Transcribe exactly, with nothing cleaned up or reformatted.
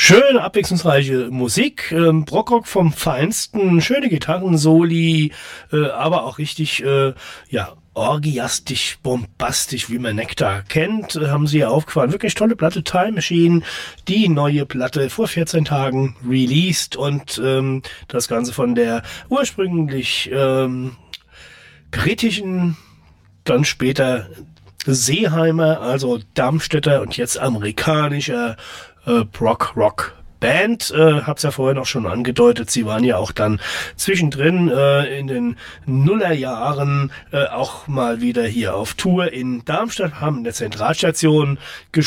Schöne, abwechslungsreiche Musik, ähm, Brockrock vom Feinsten, schöne Gitarrensoli, äh, aber auch richtig, äh, ja, orgiastisch, bombastisch, wie man Nektar kennt, äh, haben sie ja aufgefahren. Wirklich tolle Platte, Time Machine, die neue Platte vor vierzehn Tagen released und ähm, das Ganze von der ursprünglich ähm, britischen, dann später Seeheimer, also Darmstädter und jetzt amerikanischer äh, Brock-Rock Band, äh, hab's ja vorher noch schon angedeutet, sie waren ja auch dann zwischendrin äh, in den Nullerjahren äh, auch mal wieder hier auf Tour in Darmstadt, haben in der Zentralstation gespielt.